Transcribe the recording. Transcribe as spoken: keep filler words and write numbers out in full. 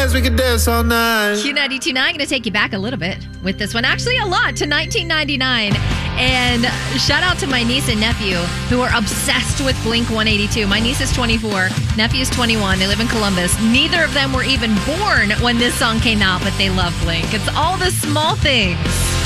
dance, we could dance all night. Q ninety-two point nine, going to take you back a little bit with this one. Actually, a lot, to nineteen ninety-nine. And shout out to my niece and nephew who are obsessed with Blink one eighty-two. My niece is twenty-four, nephew is twenty-one. They live in Columbus. Neither of them were even born when this song came out, but they love Blink. It's all the small things.